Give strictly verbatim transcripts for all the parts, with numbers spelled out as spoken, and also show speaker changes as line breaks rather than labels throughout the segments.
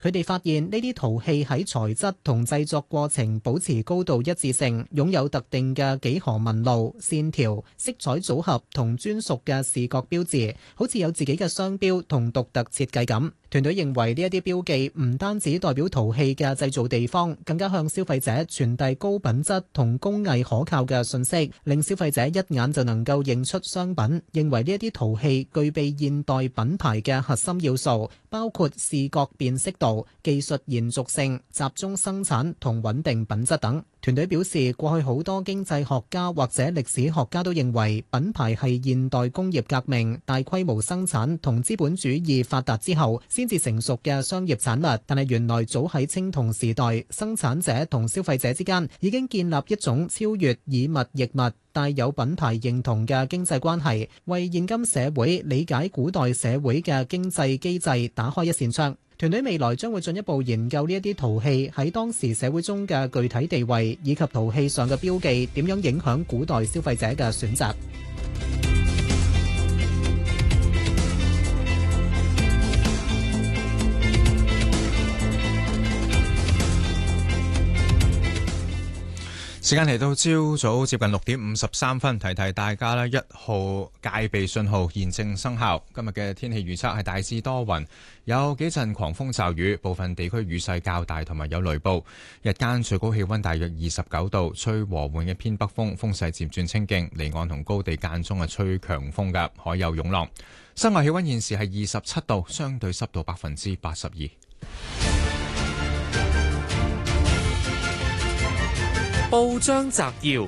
佢哋發現呢啲陶器喺材質同製作過程保持高度一致性，擁有特定嘅幾何紋路、線條、色彩組合同專屬嘅視覺標誌，好似有自己嘅商標同獨特設計咁。團隊認為呢一啲標記唔單止代表陶器嘅製造地方，更加向消費者傳遞高品質同工藝可靠嘅信息，令消費者一眼就能夠認出商品。認為呢一啲陶器具備現代品牌嘅核心要素，包括視覺辨識度、技術延續性、集中生產同穩定品質等。團隊表示，過去好多經濟學家或者歷史學家都認為品牌係現代工業革命、大規模生產同資本主義發達之後先至成熟嘅商業產物。但係原來早喺青銅時代，生產者同消費者之間已經建立一種超越以物易物、帶有品牌認同嘅經濟關係，為現今社會理解古代社會嘅經濟機制打開一扇窗。團隊未來將會進一步研究呢一啲陶器喺當時社會中嘅具體地位，以及陶器上嘅標記點樣影響古代消費者嘅選擇。
時間嚟到朝早接近六點五十三分，提提大家啦，一號戒備信號現正生效。今日嘅天氣預測係大致多雲，有幾陣狂風驟雨，部分地區雨勢較大，同埋有雷暴。日間最高氣溫大約二十九度，吹和緩嘅偏北風，風勢漸轉清勁，離岸同高地間中係吹強風嘅，海有湧浪。室外氣溫現時係二十七度，相對濕度百分之八十二。
報章摘要：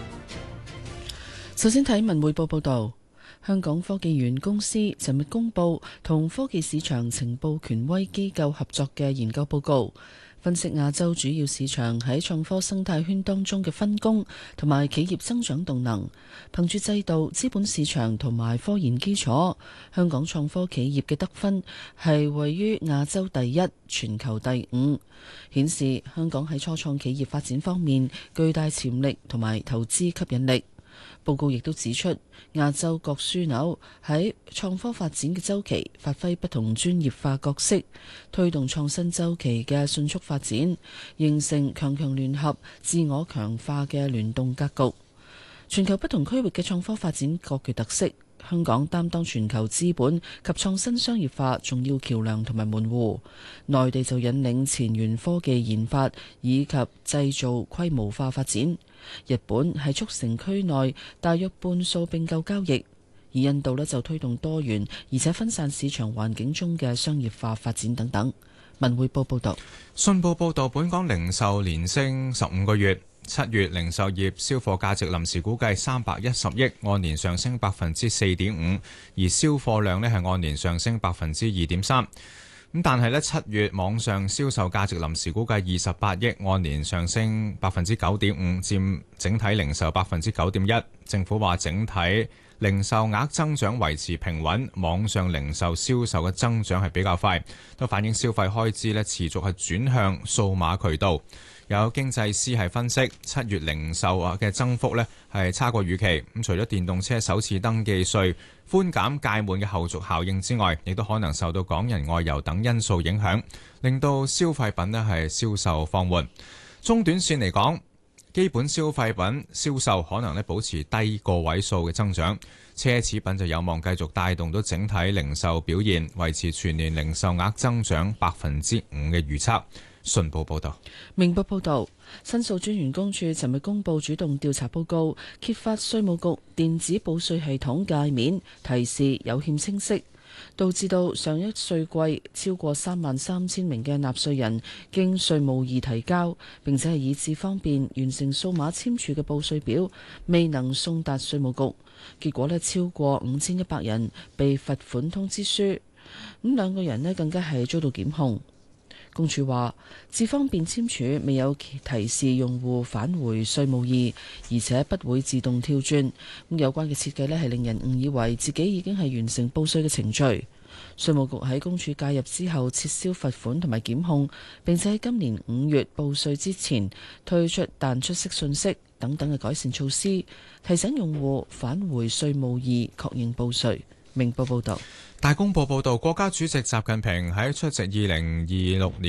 首先睇文匯報報道，香港科技園公司尋日公布同科技市場情報權威機構合作嘅研究報告，分析亞洲主要市場喺創科生態圈當中嘅分工同埋企業增長動能。憑住制度、資本市場同埋科研基礎，香港創科企業嘅得分係位於亞洲第一、全球第五，顯示香港喺初創企業發展方面巨大潛力同埋投資吸引力。報告亦都指出，亞洲各樞紐喺創科發展嘅周期發揮不同專業化角色，推動創新周期嘅迅速發展，形成強強聯合、自我強化嘅聯動格局。全球不同區域嘅創科發展各具特色，香港擔當全球資本及創新商業化重要橋梁同埋門戶，內地就引領前沿科技研發以及製造規模化發展。日本係促成區內大約半數併購交易，而印度呢就推動多元而且分散市場環境中嘅商業化發展等等。文匯報報道。
信報報道，本港零售連升十五個月，七月零售業銷貨價值臨時估計三百一十億，按年上升百分之四點五，而銷貨量呢係按年上升百分之二點三。咁但係咧，七月網上銷售價值臨時估計二十八億，按年上升百分之九點五，佔整體零售百分之九點一。政府話整體零售額增長維持平穩，網上零售銷售嘅增長係比較快，都反映消費開支咧持續係轉向數碼渠道。有經濟師係分析，七月零售啊嘅增幅咧係差過預期。咁除咗電動車首次登記稅寬減屆滿嘅後續效應之外，亦都可能受到港人外遊等因素影響，令到消費品咧係銷售放緩。中短線嚟講，基本消費品銷售可能咧保持低個位數嘅增長，奢侈品就有望繼續帶動到整體零售表現，維持全年零售額增長百分之五嘅預測。信報報道。
明報報道，申訴專員公署尋日公布主動調查報告，揭發稅務局電子報稅系統界面提示有欠清晰，導致到上一稅季超過三萬三千名嘅納稅人經稅務易提交，並且係以智方便完成數碼簽署嘅報稅表，未能送達稅務局，結果呢，超過五千一百人被罰款通知書，咁兩個人呢，更加係遭到檢控。公署話，智方便簽署未有提示用戶返回稅務易，而且不會自動跳轉。咁有關嘅設計呢，係令人誤以為自己已經係完成報稅嘅程序。稅務局喺公署介入之後，撤銷罰款同埋檢控，並且喺今年五月報稅之前推出彈出式信息等等嘅改善措施，提醒用戶返回稅務易確認報稅。 明報報道。
大公報報導，國家主席習近平喺出席二零二六年